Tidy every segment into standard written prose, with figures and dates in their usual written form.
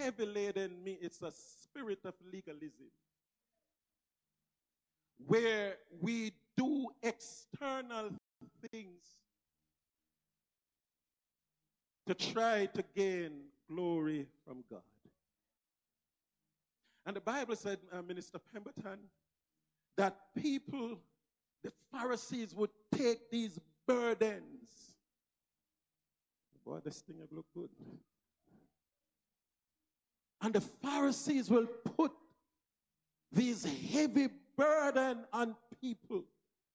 heavy laden me. It's a spirit of legalism where we do external things to try to gain glory from God. And the Bible said, Minister Pemberton, that people, the Pharisees, would take these burdens. Boy, this thing will look good. And the Pharisees will put these heavy burden on people.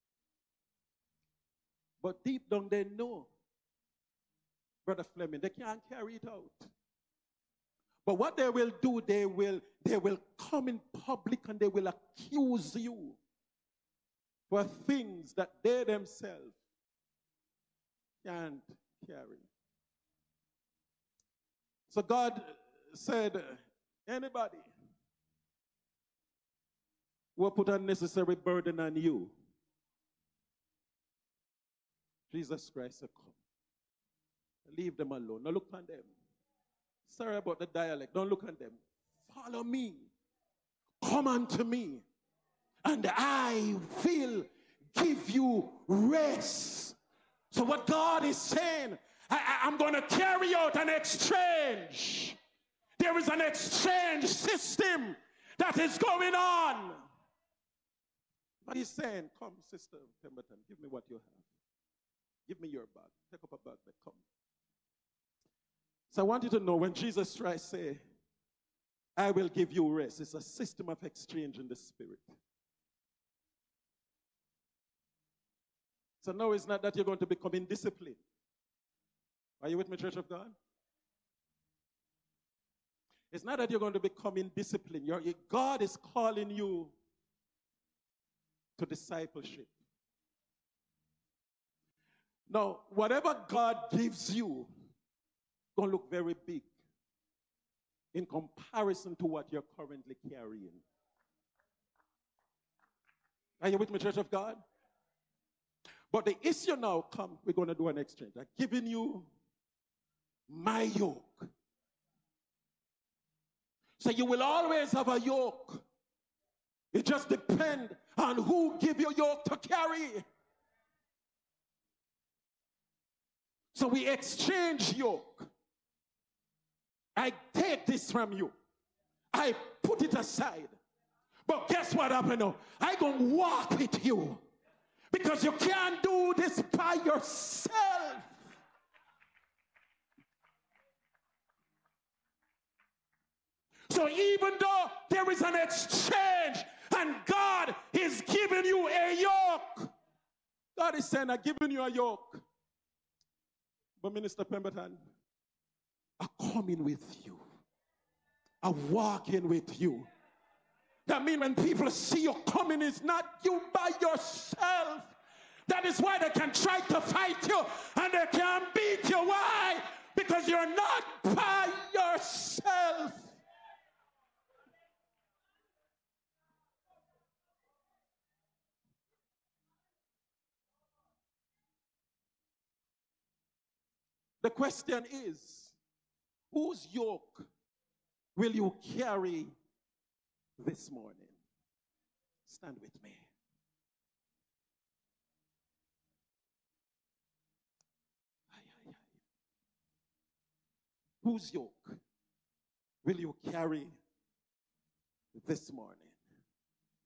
But deep down they know, Brother Fleming, they can't carry it out. But what they will do, they will come in public and they will accuse you for things that they themselves can't carry. So God said, anybody who will put unnecessary burden on you, Jesus Christ said, come. Leave them alone. Now look on them. Sorry about the dialect. Don't look at them. Follow me. Come unto me. And I will give you rest. So what God is saying, I'm going to carry out an exchange. There is an exchange system that is going on. But he's saying, come, Sister Pemberton, give me what you have. Give me your bag. Take up a bag, but come. So I want you to know when Jesus Christ say, I will give you rest, it's a system of exchange in the spirit. So now it's not that you're going to become indisciplined. Are you with me, Church of God? It's not that you're going to become indisciplined. God is calling you to discipleship. Now, whatever God gives you, going to look very big in comparison to what you're currently carrying. Are you with me, Church of God? But the issue now come, we're going to do an exchange. I'm giving you my yoke. So you will always have a yoke. It just depends on who give you yoke to carry. So we exchange yoke. I take this from you. I put it aside. But guess what happened now? I gonna walk with you. Because you can't do this by yourself. So even though there is an exchange and God is giving you a yoke, God is saying, I'm giving you a yoke. But Minister Pemberton, I'm coming with you. I'm walking with you. That means when people see you coming, it's not you by yourself. That is why they can try to fight you and they can't beat you. Why? Because you're not by yourself. The question is, whose yoke will you carry this morning? Stand with me. Whose yoke will you carry this morning?